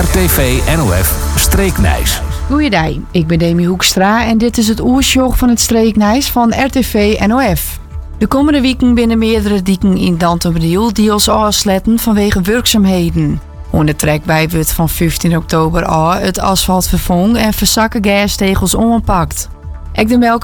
RTV NOF Streeknijs. Goeiedag, ik ben Demi Hoekstra en dit is het oersjog van het Streeknijs van RTV NOF. De komende weken binnen meerdere dieken in Dantenbedeel die ons afsletten vanwege werkzaamheden. Onder trekbij wordt van 15 oktober al het asfalt vervangen en verzakken gastegels ompakt. Ik de